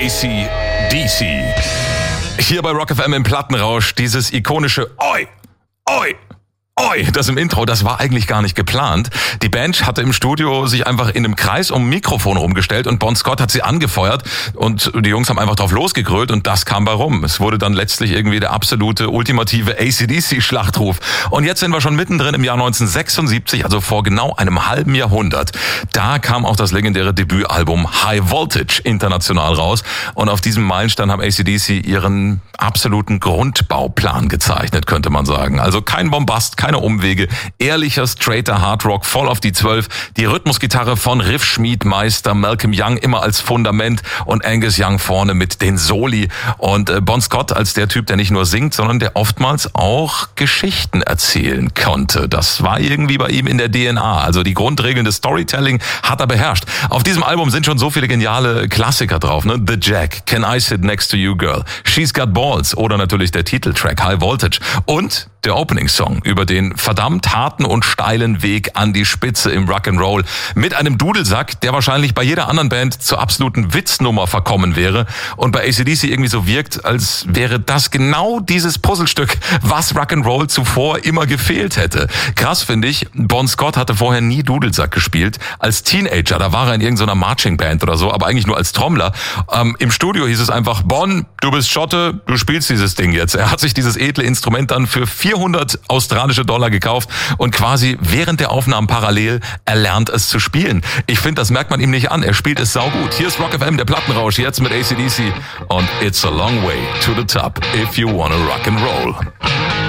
AC/DC. Hier bei Rock FM im Plattenrausch, dieses ikonische Oi, Oi, Oi, das im Intro, das war eigentlich gar nicht geplant. Die Band hatte im Studio sich einfach in einem Kreis um ein Mikrofon rumgestellt und Bon Scott hat sie angefeuert und die Jungs haben einfach drauf losgegrölt und das kam bei rum. Es wurde dann letztlich irgendwie der absolute, ultimative AC/DC-Schlachtruf. Und jetzt sind wir schon mittendrin im Jahr 1976, also vor genau einem halben Jahrhundert. Da kam auch das legendäre Debütalbum High Voltage international raus und auf diesem Meilenstein haben AC/DC ihren absoluten Grundbauplan gezeichnet, könnte man sagen. Also kein Bombast, keine Umwege, ehrlicher, straighter Hardrock, voll auf die 12, die Rhythmusgitarre von Riffschmiedmeister Malcolm Young immer als Fundament und Angus Young vorne mit den Soli und Bon Scott als der Typ, der nicht nur singt, sondern der oftmals auch Geschichten erzählen konnte. Das war irgendwie bei ihm in der DNA, also die Grundregeln des Storytelling hat er beherrscht. Auf diesem Album sind schon so viele geniale Klassiker drauf, ne? The Jack, Can I Sit Next to You Girl, She's Got Balls oder natürlich der Titeltrack High Voltage und der Opening-Song über den verdammt harten und steilen Weg an die Spitze im Rock'n'Roll mit einem Dudelsack, der wahrscheinlich bei jeder anderen Band zur absoluten Witznummer verkommen wäre und bei AC/DC irgendwie so wirkt, als wäre das genau dieses Puzzlestück, was Rock'n'Roll zuvor immer gefehlt hätte. Krass finde ich, Bon Scott hatte vorher nie Dudelsack gespielt. Als Teenager, da war er in irgendeiner Marching-Band oder so, aber eigentlich nur als Trommler. Im Studio hieß es einfach, Bon, du bist Schotte, du spielst dieses Ding jetzt. Er hat sich dieses edle Instrument dann für 400 australische Dollar gekauft und quasi während der Aufnahmen parallel erlernt es zu spielen. Ich finde, das merkt man ihm nicht an. Er spielt es saugut. Hier ist Rock FM, der Plattenrausch, jetzt mit AC/DC und It's a long way to the top if you wanna rock and roll.